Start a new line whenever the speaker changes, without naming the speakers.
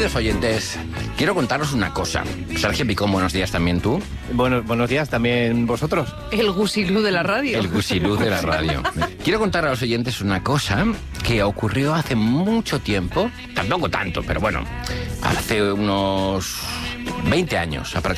Queridos oyentes, quiero contaros una cosa. Sergio Picón, buenos días también tú.
Buenos días también vosotros.
El gusilú de la radio.
El gusilú de la radio. Quiero contar a los oyentes una cosa que ocurrió hace mucho tiempo, tampoco tanto, pero bueno, hace unos 20 años aproximadamente.